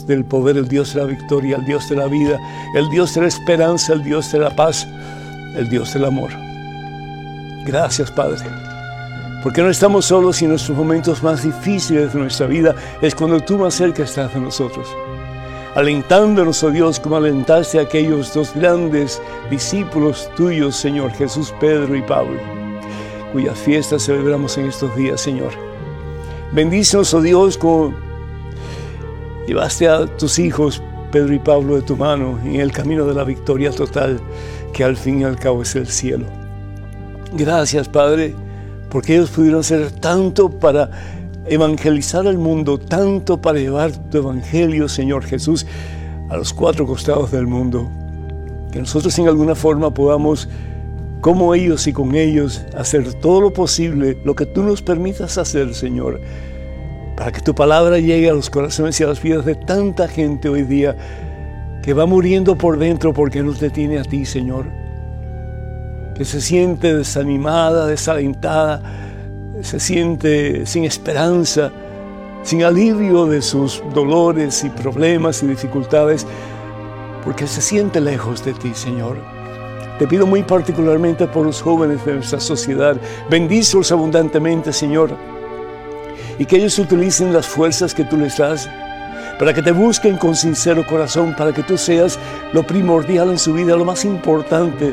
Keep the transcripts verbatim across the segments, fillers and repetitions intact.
del poder, el Dios de la victoria, el Dios de la vida, el Dios de la esperanza, el Dios de la paz, el Dios del amor. Gracias, Padre, porque no estamos solos y en nuestros momentos más difíciles de nuestra vida es cuando tú más cerca estás de nosotros, alentándonos, oh Dios, como alentaste a aquellos dos grandes discípulos tuyos, Señor, Jesús, Pedro y Pablo, cuyas fiestas celebramos en estos días, Señor. Bendícenos, oh Dios, como llevaste a tus hijos, Pedro y Pablo, de tu mano en el camino de la victoria total, que al fin y al cabo es el cielo. Gracias, Padre, porque ellos pudieron hacer tanto para evangelizar al mundo, tanto para llevar tu evangelio, Señor Jesús, a los cuatro costados del mundo. Que nosotros en alguna forma podamos, como ellos y con ellos, hacer todo lo posible, lo que tú nos permitas hacer, Señor, para que tu palabra llegue a los corazones y a las vidas de tanta gente hoy día que va muriendo por dentro porque no te tiene a ti, Señor, que se siente desanimada, desalentada, se siente sin esperanza, sin alivio de sus dolores y problemas y dificultades, porque se siente lejos de ti, Señor. Te pido muy particularmente por los jóvenes de nuestra sociedad. Bendícelos abundantemente, Señor, y que ellos utilicen las fuerzas que tú les das para que te busquen con sincero corazón, para que tú seas lo primordial en su vida, lo más importante,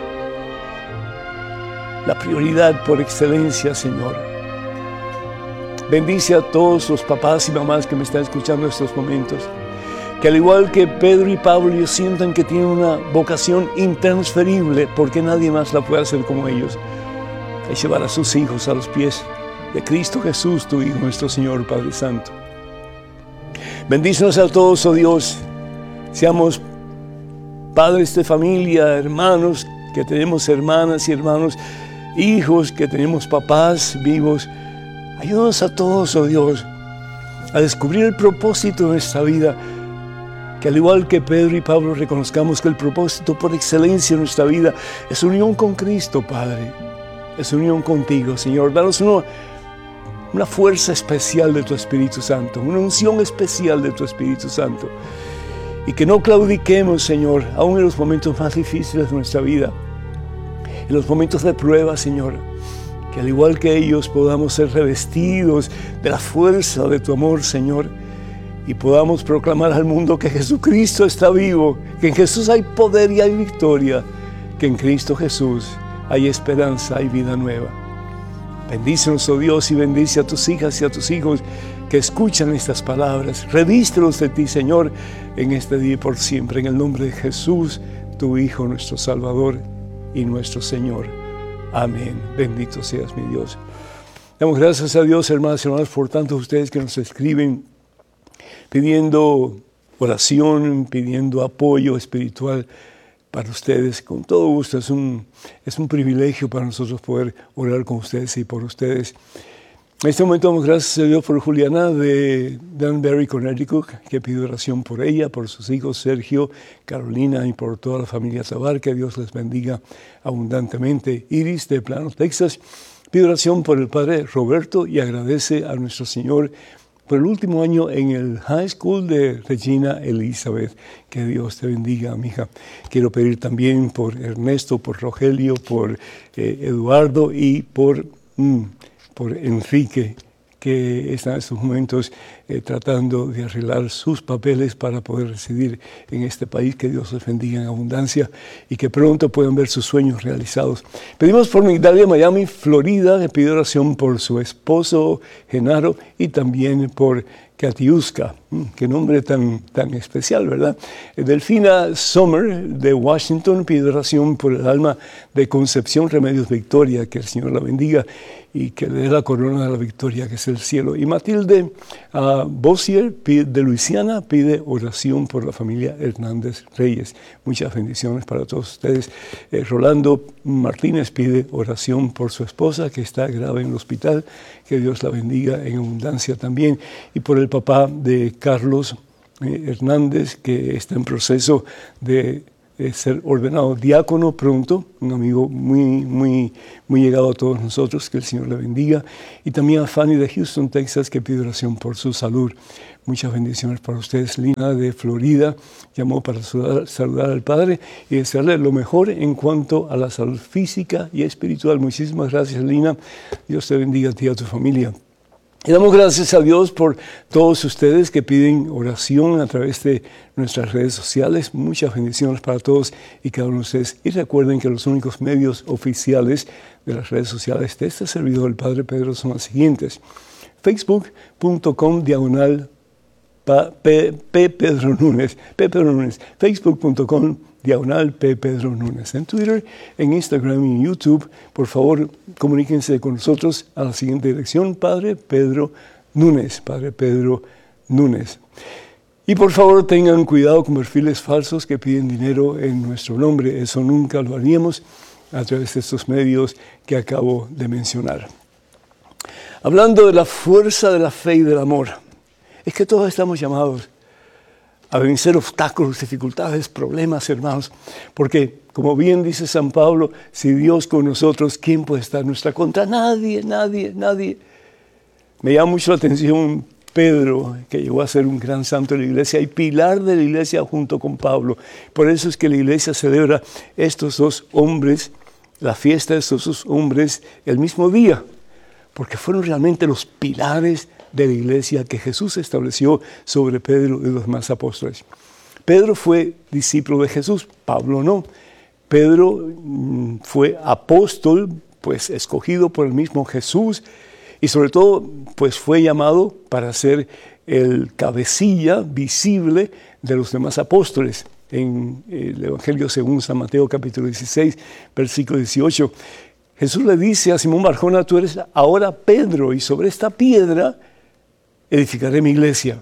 la prioridad por excelencia, Señor. Bendice a todos los papás y mamás que me están escuchando en estos momentos, que al igual que Pedro y Pablo, ellos sientan que tienen una vocación intransferible, porque nadie más la puede hacer como ellos, es llevar a sus hijos a los pies de Cristo Jesús, tu Hijo, nuestro Señor, Padre Santo. Bendícenos a todos, oh Dios, seamos padres de familia, hermanos, que tenemos hermanas y hermanos, hijos, que tenemos papás vivos. Ayúdanos a todos, oh Dios, a descubrir el propósito de nuestra vida, que al igual que Pedro y Pablo reconozcamos que el propósito por excelencia de nuestra vida es unión con Cristo, Padre, es unión contigo, Señor. Danos una, una fuerza especial de tu Espíritu Santo, una unción especial de tu Espíritu Santo, y que no claudiquemos, Señor, aún en los momentos más difíciles de nuestra vida, en los momentos de prueba, Señor, que al igual que ellos podamos ser revestidos de la fuerza de tu amor, Señor, y podamos proclamar al mundo que Jesucristo está vivo, que en Jesús hay poder y hay victoria, que en Cristo Jesús hay esperanza, hay vida nueva. Bendícenos, oh Dios, y bendice a tus hijas y a tus hijos que escuchan estas palabras. Revístelos de ti, Señor, en este día y por siempre, en el nombre de Jesús, tu Hijo, nuestro Salvador y nuestro Señor. Amén. Bendito seas, mi Dios. Damos gracias a Dios, hermanas y hermanos, por tantos ustedes que nos escriben pidiendo oración, pidiendo apoyo espiritual para ustedes. Con todo gusto, es un, es un privilegio para nosotros poder orar con ustedes y por ustedes. En este momento damos gracias a Dios por Juliana de Danbury, Connecticut, que pide oración por ella, por sus hijos Sergio, Carolina y por toda la familia Tabar. Que Dios les bendiga abundantemente. Iris de Plano, Texas, pide oración por el padre Roberto y agradece a nuestro Señor por el último año en el High School de Regina Elizabeth. Que Dios te bendiga, mija. Quiero pedir también por Ernesto, por Rogelio, por eh, Eduardo y por... Mm, por Enrique, que está en estos momentos eh, tratando de arreglar sus papeles para poder residir en este país. Que Dios les bendiga en abundancia y que pronto puedan ver sus sueños realizados. Pedimos por Migdalia, Miami, Florida, le pido oración por su esposo Genaro y también por Katiuska. Qué nombre tan, tan especial, ¿verdad? Delfina Sommer de Washington pide oración por el alma de Concepción Remedios Victoria. Que el Señor la bendiga y que le dé la corona de la victoria, que es el cielo. Y Matilde uh, Bossier de Luisiana pide oración por la familia Hernández Reyes. Muchas bendiciones para todos ustedes. Eh, Rolando Martínez pide oración por su esposa, que está grave en el hospital. Que Dios la bendiga en abundancia también. Y por el papá de Carlos eh, Hernández, que está en proceso de eh, ser ordenado diácono pronto, un amigo muy, muy, muy llegado a todos nosotros, que el Señor le bendiga. Y también a Fanny de Houston, Texas, que pide oración por su salud. Muchas bendiciones para ustedes. Lina de Florida llamó para saludar, saludar al Padre y desearle lo mejor en cuanto a la salud física y espiritual. Muchísimas gracias, Lina. Dios te bendiga a ti y a tu familia. Y damos gracias a Dios por todos ustedes que piden oración a través de nuestras redes sociales. Muchas bendiciones para todos y cada uno de ustedes. Y recuerden que los únicos medios oficiales de las redes sociales de este servidor, el Padre Pedro, son los siguientes. facebook punto com diagonal P. Pedro Núñez, P. Pedro Núñez, facebook punto com diagonal P. Pedro Núñez. En Twitter, en Instagram y en YouTube, por favor, comuníquense con nosotros a la siguiente dirección, Padre Pedro Núñez, Padre Pedro Núñez. Y por favor, tengan cuidado con perfiles falsos que piden dinero en nuestro nombre. Eso nunca lo haríamos a través de estos medios que acabo de mencionar. Hablando de la fuerza de la fe y del amor, es que todos estamos llamados a vencer obstáculos, dificultades, problemas, hermanos, porque, como bien dice San Pablo, si Dios con nosotros, ¿quién puede estar en nuestra contra? Nadie, nadie, nadie. Me llama mucho la atención Pedro, que llegó a ser un gran santo de la iglesia y pilar de la iglesia junto con Pablo. Por eso es que la iglesia celebra estos dos hombres, la fiesta de estos dos hombres, el mismo día, porque fueron realmente los pilares de la iglesia que Jesús estableció sobre Pedro y los demás apóstoles. Pedro fue discípulo de Jesús, Pablo no. Pedro mmm, fue apóstol, pues escogido por el mismo Jesús, y sobre todo, pues fue llamado para ser el cabecilla visible de los demás apóstoles. En el Evangelio según San Mateo, capítulo dieciséis, versículo dieciocho, Jesús le dice a Simón Barjona, tú eres ahora Pedro, y sobre esta piedra edificaré mi iglesia.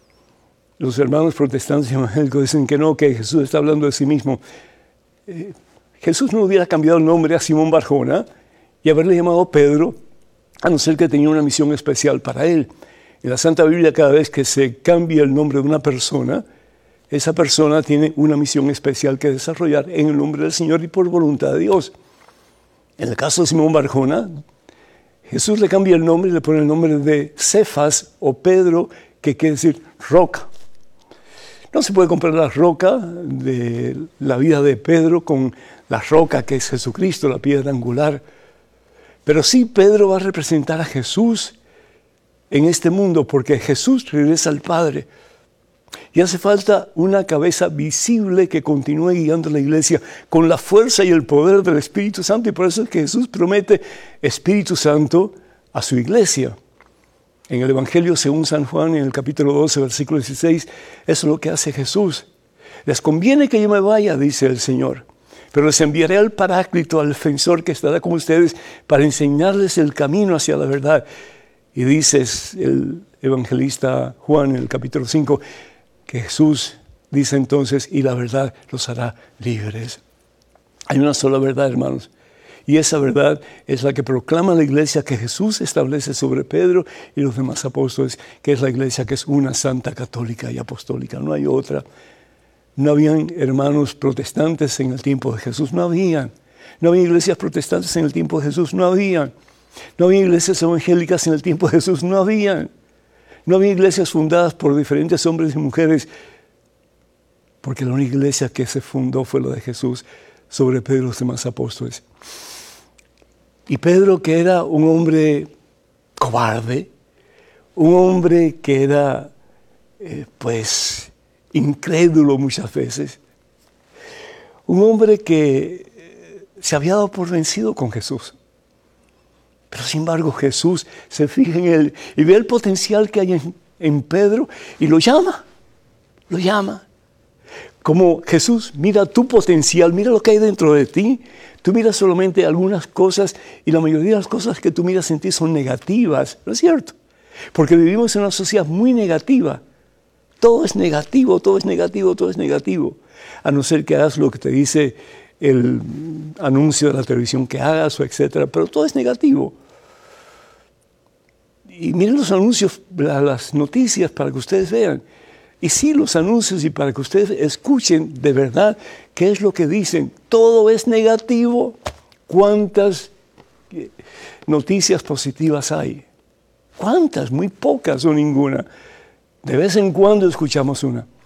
Los hermanos protestantes y evangélicos dicen que no, que Jesús está hablando de sí mismo. Eh, Jesús no hubiera cambiado el nombre a Simón Barjona y haberle llamado Pedro, a no ser que tenía una misión especial para él. En la Santa Biblia, cada vez que se cambia el nombre de una persona, esa persona tiene una misión especial que desarrollar en el nombre del Señor y por voluntad de Dios. En el caso de Simón Barjona, Jesús le cambia el nombre y le pone el nombre de Cefas o Pedro, que quiere decir roca. No se puede comparar la roca de la vida de Pedro con la roca que es Jesucristo, la piedra angular. Pero sí, Pedro va a representar a Jesús en este mundo, porque Jesús regresa al Padre. Y hace falta una cabeza visible que continúe guiando la iglesia con la fuerza y el poder del Espíritu Santo. Y por eso es que Jesús promete Espíritu Santo a su iglesia. En el Evangelio según San Juan, en el capítulo doce, versículo dieciséis, eso es lo que hace Jesús. Les conviene que yo me vaya, dice el Señor, pero les enviaré al Paráclito, al defensor que estará con ustedes para enseñarles el camino hacia la verdad. Y dice el evangelista Juan en el capítulo cinco, que Jesús dice entonces, y la verdad los hará libres. Hay una sola verdad, hermanos, y esa verdad es la que proclama la iglesia que Jesús establece sobre Pedro y los demás apóstoles, que es la iglesia que es una santa, católica y apostólica. No hay otra. No habían hermanos protestantes en el tiempo de Jesús, no habían. No había iglesias protestantes en el tiempo de Jesús, no habían. No había iglesias evangélicas en el tiempo de Jesús, no habían. No había iglesias fundadas por diferentes hombres y mujeres, porque la única iglesia que se fundó fue la de Jesús sobre Pedro y los demás apóstoles. Y Pedro, que era un hombre cobarde, un hombre que era, eh, pues, incrédulo muchas veces, un hombre que eh, se había dado por vencido con Jesús. Pero sin embargo Jesús se fija en él y ve el potencial que hay en, en Pedro y lo llama, lo llama. Como Jesús mira tu potencial, mira lo que hay dentro de ti. Tú miras solamente algunas cosas y la mayoría de las cosas que tú miras en ti son negativas, ¿no es cierto? Porque vivimos en una sociedad muy negativa. Todo es negativo, todo es negativo, todo es negativo. A no ser que hagas lo que te dice el anuncio de la televisión que hagas, o etcétera, pero todo es negativo. Y miren los anuncios, las noticias para que ustedes vean. Y sí, los anuncios, y para que ustedes escuchen de verdad qué es lo que dicen. Todo es negativo. ¿Cuántas noticias positivas hay? ¿Cuántas? Muy pocas o ninguna. De vez en cuando escuchamos una.